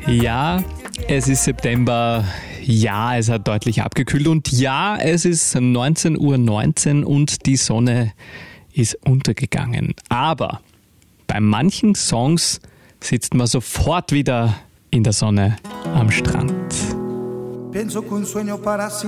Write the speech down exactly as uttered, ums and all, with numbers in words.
Ja, es ist September. Ja, es hat deutlich abgekühlt. Und ja, es ist neunzehn Uhr neunzehn und die Sonne ist untergegangen. Aber bei manchen Songs sitzt man sofort wieder in der Sonne am Strand. Penso che un sogno para